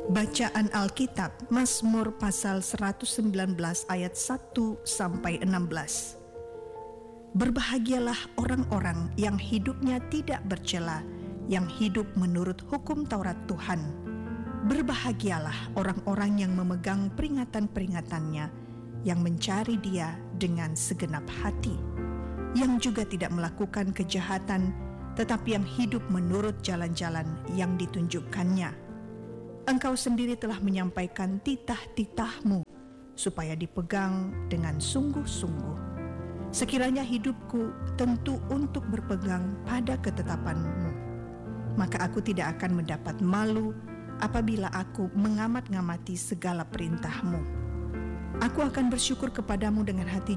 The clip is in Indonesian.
Bacaan Alkitab, Mazmur pasal 119 ayat 1-16. Berbahagialah orang-orang yang hidupnya tidak bercela, yang hidup menurut hukum Taurat Tuhan. Berbahagialah orang-orang yang memegang peringatan-peringatannya, yang mencari Dia dengan segenap hati, yang juga tidak melakukan kejahatan, tetapi yang hidup menurut jalan-jalan yang ditunjukkannya. Engkau sendiri telah menyampaikan titah-titah-Mu supaya dipegang dengan sungguh-sungguh. Sekiranya hidupku tentu untuk berpegang pada ketetapan-Mu, maka aku tidak akan mendapat malu apabila aku mengamat-ngamati segala perintah-Mu. Aku akan bersyukur kepadamu dengan hati